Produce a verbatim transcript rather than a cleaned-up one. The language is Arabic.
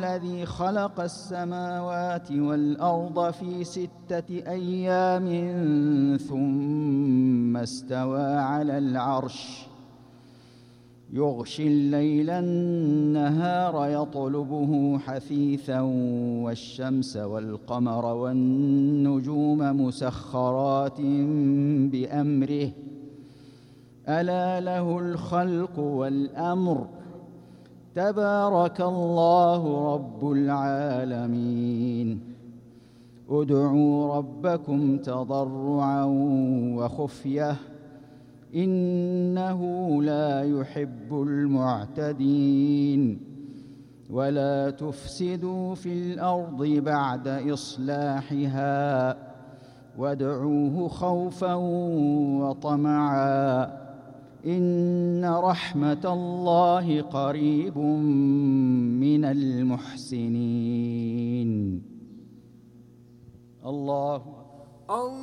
الذي خلق السماوات والأرض في ستة أيام ثم استوى على العرش يغشي الليل النهار يطلبه حثيثا والشمس والقمر والنجوم مسخرات بأمره ألا له الخلق والأمر تبارك الله رب العالمين ادعوا ربكم تضرعا وخفية إنه لا يحب المعتدين ولا تفسدوا في الأرض بعد إصلاحها وادعوه خوفا وطمعا إن رحمة الله قريب من المحسنين. الله